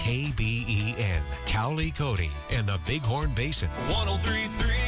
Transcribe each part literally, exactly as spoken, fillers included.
K B E N, Cowley, Cody, and the Bighorn Basin. one oh three point three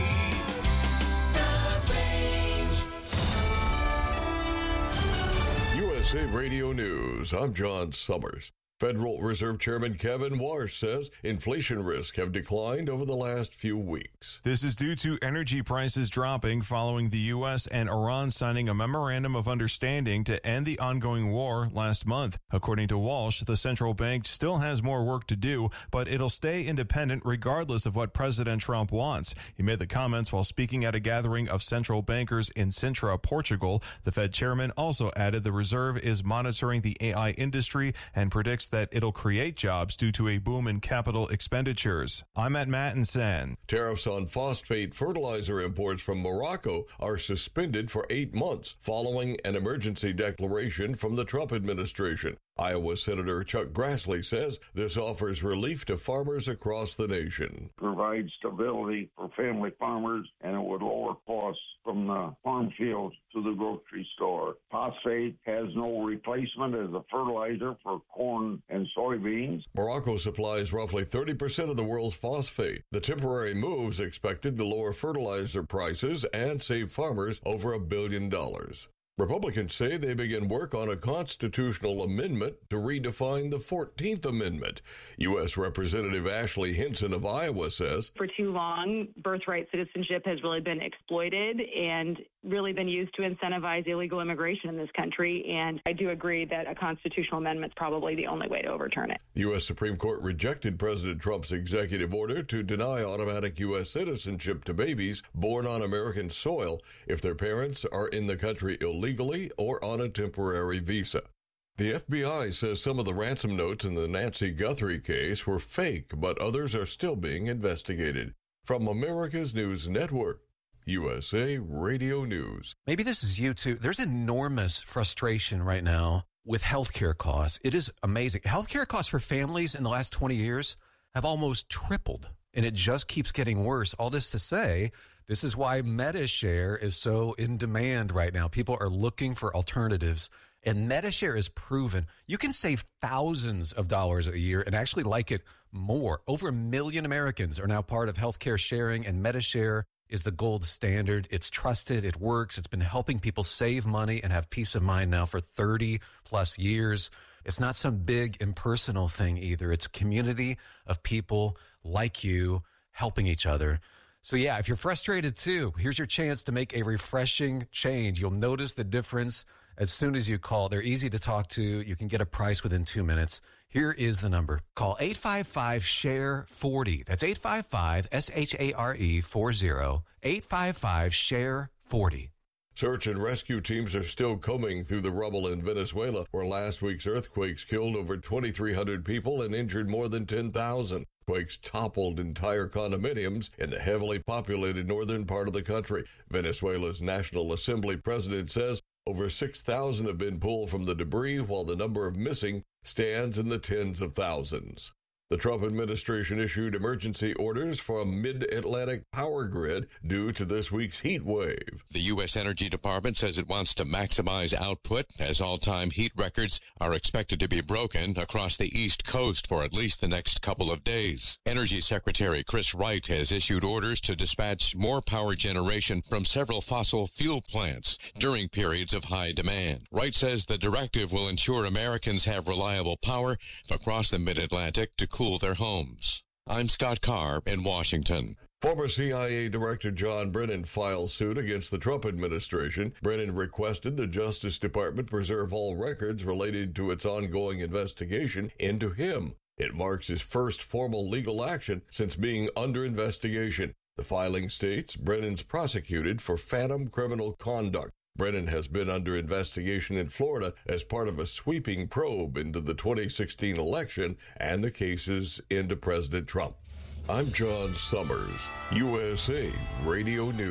The Range. U S A Radio News. I'm John Summers. Federal Reserve Chairman Kevin Warsh says inflation risks have declined over the last few weeks. This is due to energy prices dropping following the U S and Iran signing a memorandum of understanding to end the ongoing war last month. According to Walsh, the central bank still has more work to do, but it'll stay independent regardless of what President Trump wants. He made the comments while speaking at a gathering of central bankers in Sintra, Portugal. The Fed chairman also added the reserve is monitoring the A I industry and predicts that it'll create jobs due to a boom in capital expenditures. I'm at Mattinson. Tariffs on phosphate fertilizer imports from Morocco are suspended for eight months following an emergency declaration from the Trump administration. Iowa Senator Chuck Grassley says this offers relief to farmers across the nation. Provides stability for family farmers, and it would lower costs from the farm fields to the grocery store. Phosphate has no replacement as a fertilizer for corn and soybeans. Morocco supplies roughly thirty percent of the world's phosphate. The temporary moves expected to lower fertilizer prices and save farmers over a billion dollars. Republicans say they begin work on a constitutional amendment to redefine the fourteenth Amendment. U S. Representative Ashley Hinson of Iowa says, For too long, birthright citizenship has really been exploited and really been used to incentivize illegal immigration in this country, and I do agree that a constitutional amendment is probably the only way to overturn it. The U S. Supreme Court rejected President Trump's executive order to deny automatic U S citizenship to babies born on American soil if their parents are in the country illegally. legally or on a temporary visa. The F B I says some of the ransom notes in the Nancy Guthrie case were fake, but others are still being investigated. From America's News Network, U S A Radio News. Maybe this is you too. There's enormous frustration right now with healthcare costs. It is amazing. Healthcare costs for families in the last twenty years have almost tripled, and it just keeps getting worse. All this to say, this is why MediShare is so in demand right now. People are looking for alternatives, and MediShare is proven. You can save thousands of dollars a year and actually like it more. Over a million Americans are now part of healthcare sharing, and MediShare is the gold standard. It's trusted. It works. It's been helping people save money and have peace of mind now for thirty plus years. It's not some big impersonal thing either. It's a community of people like you helping each other. So yeah, if you're frustrated too, here's your chance to make a refreshing change. You'll notice the difference as soon as you call. They're easy to talk to. You can get a price within two minutes. Here is the number. Call eight five five, S H A R E, forty. That's eight five five, S H A R E, forty. eight five five, S H A R E, forty. Search and rescue teams are still combing through the rubble in Venezuela, where last week's earthquakes killed over twenty-three hundred people and injured more than ten thousand. Quakes toppled entire condominiums in the heavily populated northern part of the country. Venezuela's National Assembly president says over six thousand have been pulled from the debris, while the number of missing stands in the tens of thousands. The Trump administration issued emergency orders for a mid-Atlantic power grid due to this week's heat wave. The U S. Energy Department says it wants to maximize output as all-time heat records are expected to be broken across the East Coast for at least the next couple of days. Energy Secretary Chris Wright has issued orders to dispatch more power generation from several fossil fuel plants during periods of high demand. Wright says the directive will ensure Americans have reliable power across the mid-Atlantic to cool their homes. I'm Scott Carr in Washington. Former C I A Director John Brennan filed suit against the Trump administration. Brennan requested the Justice Department preserve all records related to its ongoing investigation into him. It marks his first formal legal action since being under investigation. The filing states Brennan's prosecuted for phantom criminal conduct. Brennan has been under investigation in Florida as part of a sweeping probe into the twenty sixteen election and the cases into President Trump. I'm John Summers, U S A Radio News.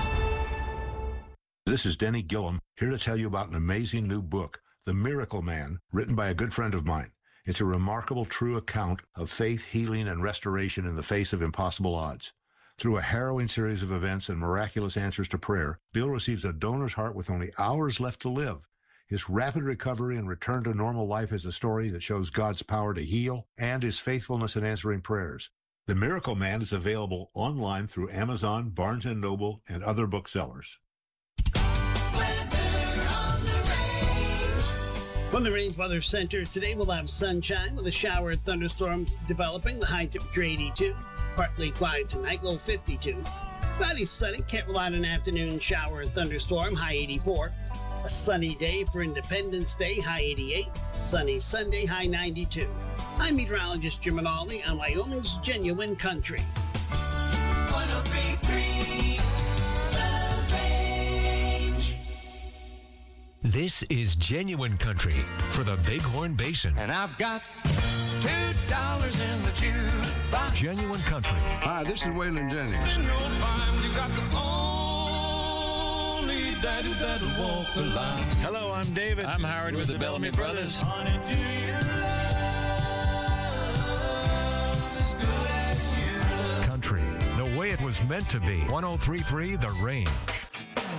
This is Denny Gillum, here to tell you about an amazing new book, The Miracle Man, written by a good friend of mine. It's a remarkable, true account of faith, healing, and restoration in the face of impossible odds. Through a harrowing series of events and miraculous answers to prayer, Bill receives a donor's heart with only hours left to live. His rapid recovery and return to normal life is a story that shows God's power to heal and his faithfulness in answering prayers. The Miracle Man is available online through Amazon, Barnes and Noble, and other booksellers. From the Range Weather Center, today we'll have sunshine with a shower and thunderstorm developing, the high temperature eighty-two. Partly quiet tonight, low fifty-two. Cloudy sunny, can't rely on an afternoon shower and thunderstorm, high eighty-four. A sunny day for Independence Day, high eighty-eight. Sunny Sunday, high ninety-two. I'm meteorologist Jim Minaldi on Wyoming's Genuine Country. one oh three point three The Range. This is Genuine Country for the Bighorn Basin. And I've got two dollars in the jukebox. Genuine Country. Hi, this is Waylon Jennings. No time, you got the only daddy that'll walk the line. Hello, I'm David. I'm Howard with, with the, the Bellamy, Bellamy Brothers. Honey, do you love as good as you look? Country, the way it was meant to be. one oh three point three The Range.